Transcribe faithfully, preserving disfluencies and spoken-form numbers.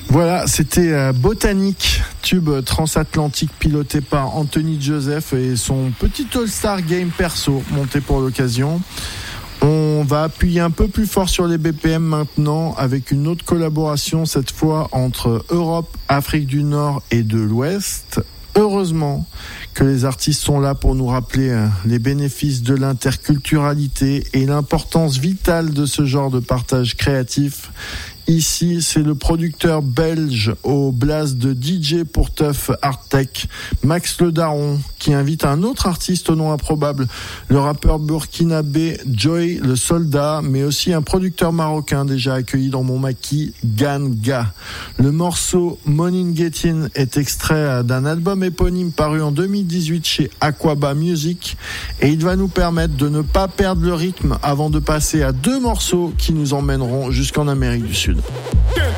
Voilà, c'était euh, Botanique, tube transatlantique piloté par Anthony Joseph et son petit All-Star Game perso monté pour l'occasion. On va appuyer un peu plus fort sur les B P M maintenant avec une autre collaboration, cette fois entre Europe, Afrique du Nord et de l'Ouest. Heureusement que les artistes sont là pour nous rappeler les bénéfices de l'interculturalité et l'importance vitale de ce genre de partage créatif. Ici, c'est le producteur belge au blaze de D J pour Tough Art Tech, Max Le Daron, qui invite un autre artiste au nom improbable, le rappeur burkinabé Joy le Soldat, mais aussi un producteur marocain déjà accueilli dans mon maquis, Ganga. Le morceau Moningetin est extrait d'un album éponyme paru en deux mille dix-huit chez Aquaba Music et il va nous permettre de ne pas perdre le rythme avant de passer à deux morceaux qui nous emmèneront jusqu'en Amérique du Sud.